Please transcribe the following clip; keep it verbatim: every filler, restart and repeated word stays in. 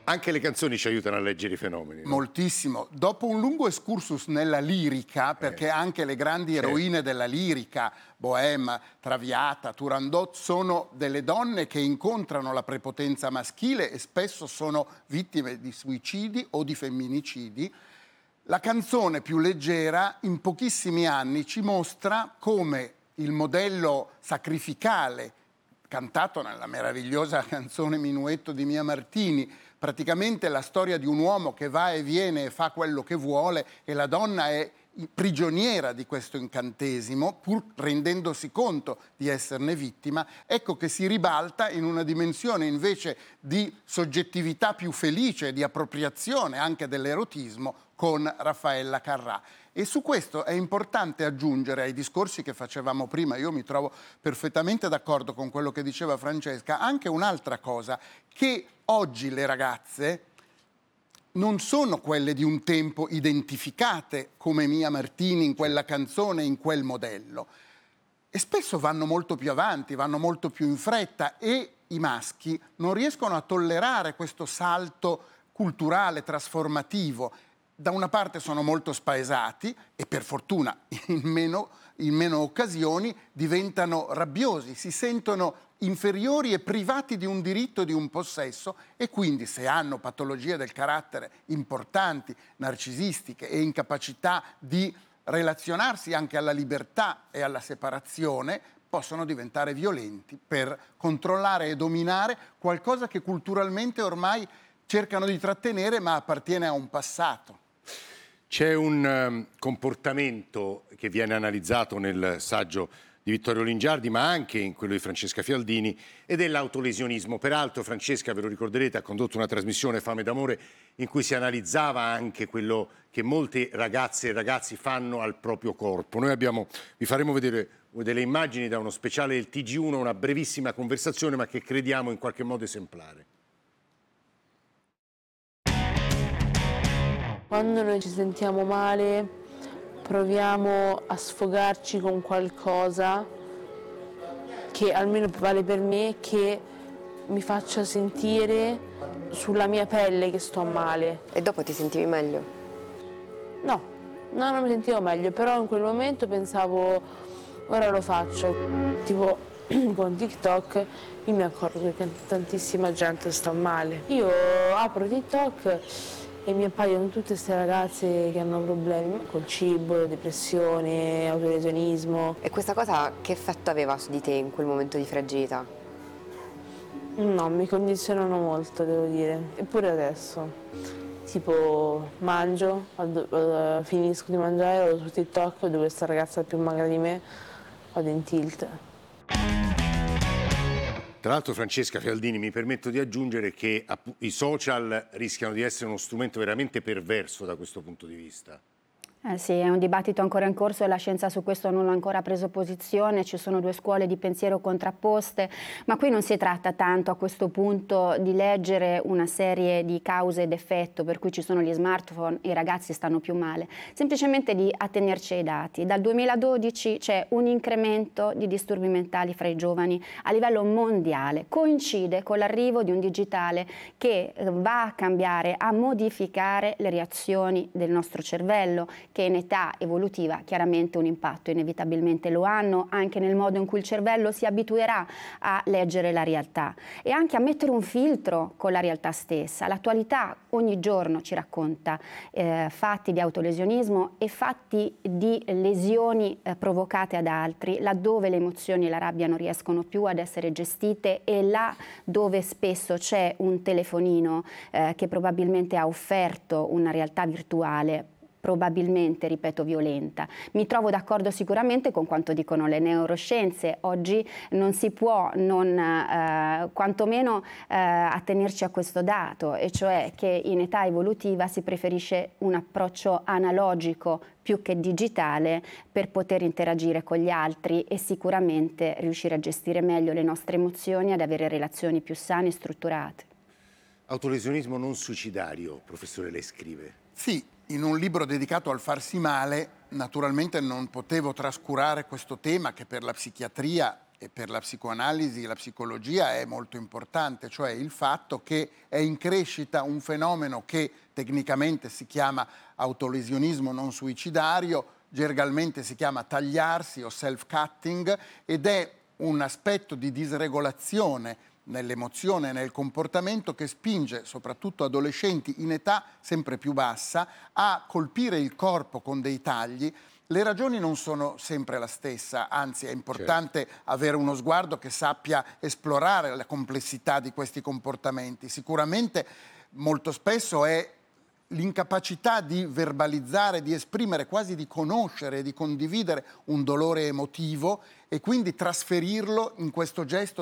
Anche le canzoni ci aiutano a leggere i fenomeni, no? Moltissimo. Dopo un lungo excursus nella lirica, perché eh. anche le grandi eroine certo. della lirica, Bohème, Traviata, Turandot, sono delle donne che incontrano la prepotenza maschile e spesso sono vittime di suicidi o di femminicidi. La canzone più leggera in pochissimi anni ci mostra come il modello sacrificale cantato nella meravigliosa canzone Minuetto di Mia Martini, praticamente la storia di un uomo che va e viene e fa quello che vuole e la donna è prigioniera di questo incantesimo, pur rendendosi conto di esserne vittima, ecco che si ribalta in una dimensione invece di soggettività più felice, di appropriazione anche dell'erotismo con Raffaella Carrà. E su questo è importante aggiungere ai discorsi che facevamo prima, io mi trovo perfettamente d'accordo con quello che diceva Francesca, anche un'altra cosa, che oggi le ragazze non sono quelle di un tempo identificate come Mia Martini in quella canzone, in quel modello. E spesso vanno molto più avanti, vanno molto più in fretta e i maschi non riescono a tollerare questo salto culturale, trasformativo. Da una parte sono molto spaesati e per fortuna in meno, in meno occasioni diventano rabbiosi, si sentono inferiori e privati di un diritto, di un possesso e quindi se hanno patologie del carattere importanti, narcisistiche e incapacità di relazionarsi anche alla libertà e alla separazione, possono diventare violenti per controllare e dominare qualcosa che culturalmente ormai cercano di trattenere ma appartiene a un passato. C'è un um, comportamento che viene analizzato nel saggio di Vittorio Lingiardi, ma anche in quello di Francesca Fialdini, ed è l'autolesionismo. Peraltro Francesca, ve lo ricorderete, ha condotto una trasmissione, Fame d'amore, in cui si analizzava anche quello che molte ragazze e ragazzi fanno al proprio corpo. Noi abbiamo, vi faremo vedere delle immagini da uno speciale del T G uno, una brevissima conversazione, ma che crediamo in qualche modo esemplare. Quando noi ci sentiamo male, proviamo a sfogarci con qualcosa che almeno vale per me, che mi faccia sentire sulla mia pelle che sto male. E dopo ti sentivi meglio? No, no, non mi sentivo meglio, però in quel momento pensavo, ora lo faccio. Tipo con TikTok io mi accorgo che tantissima gente sta male. Io apro TikTok e mi appaiono tutte queste ragazze che hanno problemi col cibo, depressione, autolesionismo. E questa cosa che effetto aveva su di te in quel momento di fragilità? No, mi condizionano molto, devo dire. Eppure adesso. Tipo mangio, vado, finisco di mangiare, vado su TikTok, vedo questa ragazza più magra di me, vado in tilt. Tra l'altro, Francesca Fialdini, mi permetto di aggiungere che i social rischiano di essere uno strumento veramente perverso da questo punto di vista. Eh sì, è un dibattito ancora in corso e la scienza su questo non ha ancora preso posizione, ci sono due scuole di pensiero contrapposte, ma qui non si tratta tanto a questo punto di leggere una serie di cause ed effetto per cui ci sono gli smartphone e i ragazzi stanno più male, semplicemente di attenerci ai dati. Dal duemiladodici c'è un incremento di disturbi mentali fra i giovani a livello mondiale, coincide con l'arrivo di un digitale che va a cambiare, a modificare le reazioni del nostro cervello, che in età evolutiva chiaramente un impatto inevitabilmente lo hanno, anche nel modo in cui il cervello si abituerà a leggere la realtà e anche a mettere un filtro con la realtà stessa. L'attualità ogni giorno ci racconta eh, fatti di autolesionismo e fatti di lesioni eh, provocate ad altri, laddove le emozioni e la rabbia non riescono più ad essere gestite e là dove spesso c'è un telefonino eh, che probabilmente ha offerto una realtà virtuale probabilmente, ripeto, violenta. Mi trovo d'accordo sicuramente con quanto dicono le neuroscienze. Oggi non si può non eh, quantomeno eh, attenerci a questo dato, e cioè che in età evolutiva si preferisce un approccio analogico più che digitale per poter interagire con gli altri e sicuramente riuscire a gestire meglio le nostre emozioni, ad avere relazioni più sane e strutturate. Autolesionismo non suicidario, professore, lei scrive. Sì. In un libro dedicato al farsi male, naturalmente non potevo trascurare questo tema che per la psichiatria e per la psicoanalisi, la psicologia è molto importante, cioè il fatto che è in crescita un fenomeno che tecnicamente si chiama autolesionismo non suicidario, gergalmente si chiama tagliarsi o self-cutting, ed è un aspetto di disregolazione nell'emozione e nel comportamento che spinge soprattutto adolescenti in età sempre più bassa a colpire il corpo con dei tagli. Le ragioni non sono sempre la stessa, anzi è importante certo. avere uno sguardo che sappia esplorare la complessità di questi comportamenti. Sicuramente molto spesso è l'incapacità di verbalizzare, di esprimere, quasi di conoscere, di condividere un dolore emotivo e quindi trasferirlo in questo gesto